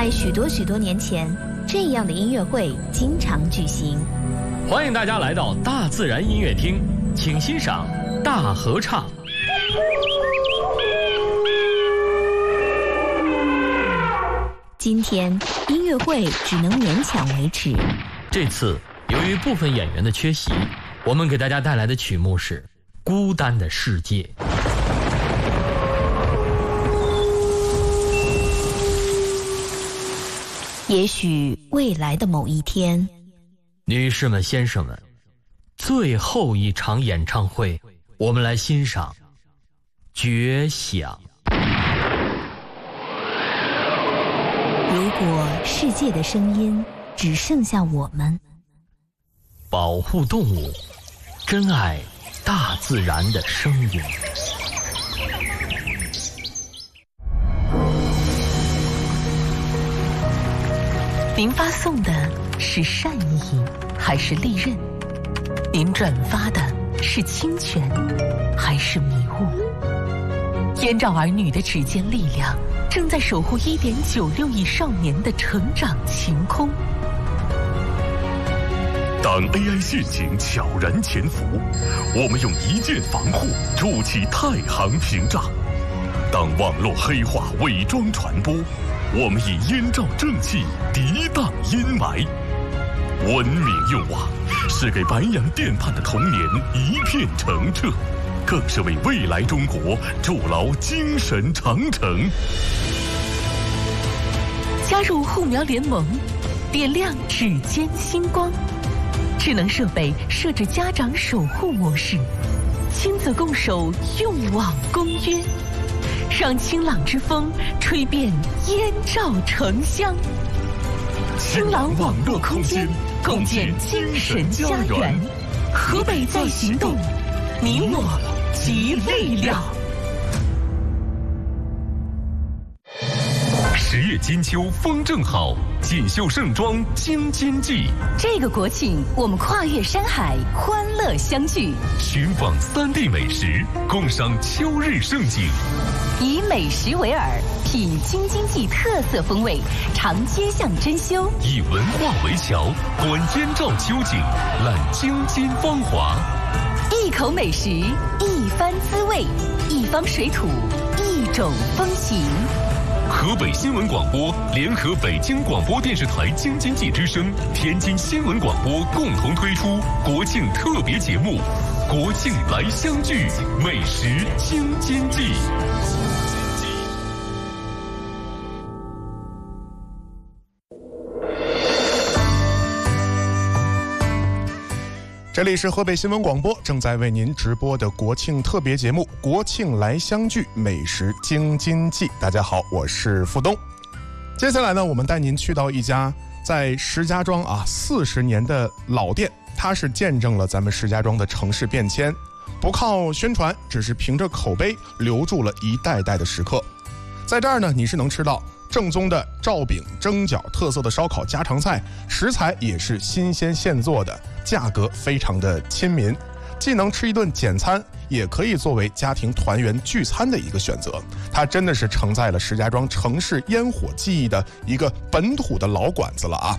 在许多年前，这样的音乐会经常举行。 欢迎大家来到大自然音乐厅，请欣赏大合唱。 今天音乐会只能勉强维持。 这次由于部分演员的缺席，我们给大家带来的曲目是《孤单的世界》。 也许未来的某一天， 女士们、先生们，最后一场演唱会，我们来欣赏《绝响》。 如果世界的声音只剩下我们， 保护动物，珍爱大自然的声音。 您发送的是善意还是利刃？您转发的是侵权还是迷雾？燕赵儿女的指尖力量正在守护1.96亿少年的成长晴空。 当 AI 陷阱悄然潜伏，我们用一键防护筑起太行屏障；当网络黑化伪装传播，我们以燕赵正气涤荡阴霾。文明用网是给白洋淀畔的童年一片澄澈，更是为未来中国筑牢精神长城。 加入护苗联盟，点亮指尖星光。智能设备设置家长守护模式，亲子共守用网公约，让清朗之风吹遍燕赵城乡。清朗网络空间，共建精神家园。河北在行动，你我集力量。 10月金秋风正好，锦绣盛装京津冀。 这个国庆，我们跨越山海，欢乐相聚， 寻访3地美食，共赏秋日盛景。 以美食为饵，品京津冀特色风味，尝街巷珍馐； 以文化为桥，观燕赵秋景，览京津芳华。 一口美食，一番滋味，一方水土，一种风情。 河北新闻广播联合北京广播电视台京津冀之声、天津新闻广播共同推出国庆特别节目《国庆来相聚，美食京津冀》。 这里是河北新闻广播正在为您直播的国庆特别节目《国庆来相聚，美食京津冀》。大家好，我是付东。接下来呢，我们带您去到一家在石家庄40年的老店，它是见证了咱们石家庄的城市变迁，不靠宣传，只是凭着口碑留住了一代代的食客。在这儿呢，你是能吃到正宗的照饼、蒸饺、特色的烧烤、家常菜，食材也是新鲜现做的，价格非常的亲民，既能吃一顿简餐，也可以作为家庭团圆聚餐的一个选择。它真的是承载了石家庄城市烟火记忆的一个本土的老馆子了啊！